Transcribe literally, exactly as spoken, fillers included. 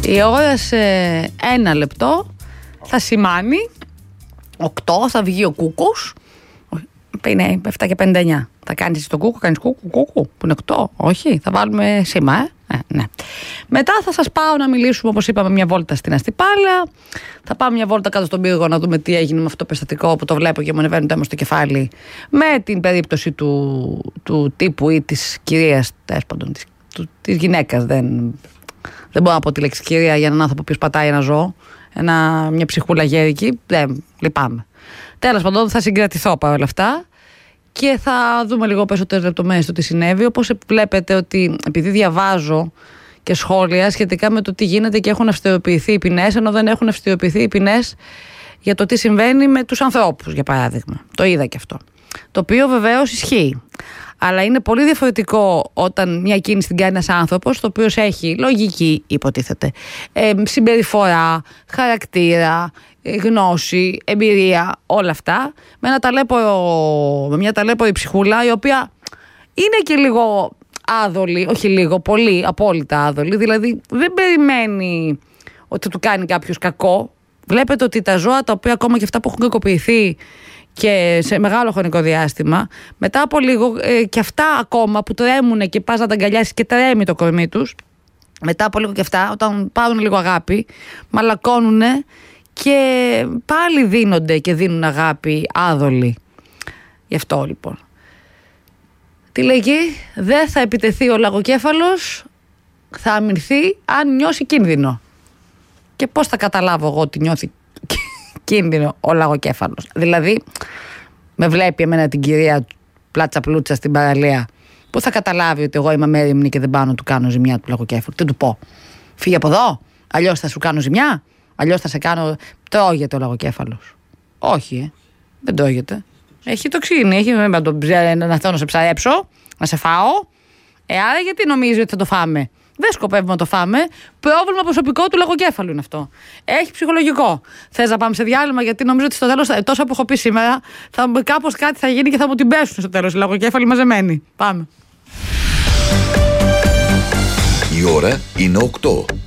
Η ώρα σε ένα λεπτό θα σημάνει οκτώ, θα βγει ο κούκος. Είναι επτά και πενήντα εννιά. Θα κάνεις εσύ τον κούκο, κάνεις κούκου, κούκου, που είναι οκτώ. Όχι, θα βάλουμε σήμα, ε. Ε, ναι. Μετά θα σας πάω να μιλήσουμε, όπως είπαμε, μια βόλτα στην Αστυπάλαια. Θα πάμε μια βόλτα κάτω στον πύργο να δούμε τι έγινε με αυτό το περιστατικό που το βλέπω και μου ανεβαίνει το αίμα στο κεφάλι. Με την περίπτωση του, του τύπου ή της κυρίας, τέλος πάντων, της, της γυναίκας. Δεν, δεν μπορώ να πω τη λέξη κυρία για έναν άνθρωπο που πατάει ένα ζώο. Ένα, μια ψυχούλα γέρικη. Δεν, λυπάμαι. Τέλος πάντων, θα συγκρατηθώ παρόλα αυτά. Και θα δούμε λίγο περισσότερες λεπτομέρειες το τι συνέβη. Όπως βλέπετε, ότι επειδή διαβάζω και σχόλια σχετικά με το τι γίνεται και έχουν αυστηροποιηθεί οι ποινές, ενώ δεν έχουν αυστηροποιηθεί οι ποινές για το τι συμβαίνει με τους ανθρώπους, για παράδειγμα. Το είδα και αυτό. Το οποίο βεβαίως ισχύει. Αλλά είναι πολύ διαφορετικό όταν μια κίνηση την κάνει ένας άνθρωπος, το οποίος έχει λογική, υποτίθεται, ε, συμπεριφορά, χαρακτήρα, γνώση, εμπειρία, όλα αυτά, με, ένα ταλέπορο, με μια ταλέπορη ψυχούλα, η οποία είναι και λίγο άδολη, όχι λίγο, πολύ, απόλυτα άδολη, δηλαδή δεν περιμένει ότι του κάνει κάποιος κακό. Βλέπετε ότι τα ζώα, τα οποία ακόμα και αυτά που έχουν κακοποιηθεί και σε μεγάλο χρονικό διάστημα, μετά από λίγο ε, και αυτά ακόμα που τρέμουν και πας να τα αγκαλιάσεις και τρέμει το κορμί τους, μετά από λίγο και αυτά, όταν πάρουν λίγο αγάπη, μαλακώνουν και πάλι δίνονται και δίνουν αγάπη άδολοι. Γι' αυτό λοιπόν. Τι λέγει, δεν θα επιτεθεί ο λαγοκέφαλος, θα αμυνθεί αν νιώσει κίνδυνο. Και πώς θα καταλάβω εγώ ότι νιώθει κίνδυνο ο λαγοκέφαλος? Δηλαδή, με βλέπει εμένα την κυρία πλάτσα πλούτσα στην παραλία, πού θα καταλάβει ότι εγώ είμαι μέριμνη και δεν πάω να του κάνω ζημιά του λαγοκέφαλου? Τι του πω, φύγε από εδώ, αλλιώς θα σου κάνω ζημιά, αλλιώς θα σε κάνω. Τρώγεται ο λαγοκέφαλος? Όχι, ε. δεν τρώγεται. Έχει τοξίνη, έχει να, το, να θέλω να σε ψαρέψω, να σε φάω. Ε, άρα γιατί νομίζει ότι θα το φάμε? Δεν σκοπεύουμε να το φάμε. Πρόβλημα προσωπικό του λαγοκέφαλου είναι αυτό. Έχει ψυχολογικό. Θες να πάμε σε διάλειμμα? Γιατί νομίζω ότι στο τέλος, τόσο που έχω πει σήμερα, θα, κάπως κάτι θα γίνει και θα μου την πέσουν στο τέλος οι λαγοκέφαλοι μαζεμένοι. Πάμε. Η ώρα είναι οκτώ.